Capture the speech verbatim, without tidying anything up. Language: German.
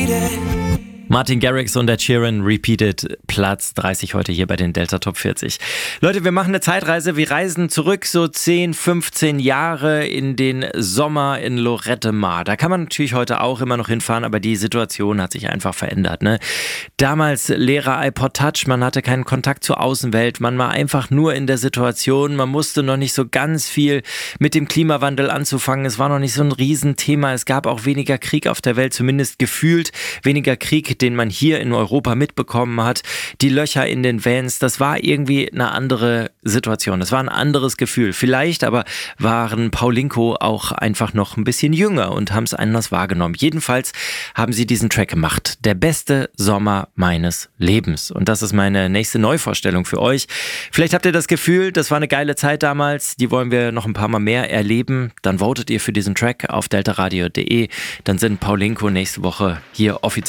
Martin Garrix und Ed Sheeran, Repeated, Platz dreißig heute hier bei den Delta Top vierzig. Leute, wir machen eine Zeitreise, wir reisen zurück so zehn, fünfzehn Jahre in den Sommer in Lorette Mar. Da kann man natürlich heute auch immer noch hinfahren, aber die Situation hat sich einfach verändert, ne? Damals leerer iPod Touch, man hatte keinen Kontakt zur Außenwelt, man war einfach nur in der Situation, man musste noch nicht so ganz viel mit dem Klimawandel anzufangen, es war noch nicht so ein Riesenthema, es gab auch weniger Krieg auf der Welt, zumindest gefühlt weniger Krieg, den man hier in Europa mitbekommen hat, die Löcher in den Vans, das war irgendwie eine andere Situation, das war ein anderes Gefühl. Vielleicht aber waren Paulinko auch einfach noch ein bisschen jünger und haben es anders wahrgenommen. Jedenfalls haben sie diesen Track gemacht. Der beste Sommer meines Lebens. Und das ist meine nächste Neuvorstellung für euch. Vielleicht habt ihr das Gefühl, das war eine geile Zeit damals, die wollen wir noch ein paar Mal mehr erleben. Dann votet ihr für diesen Track auf deltaradio punkt de. Dann sind Paulinko nächste Woche hier offiziell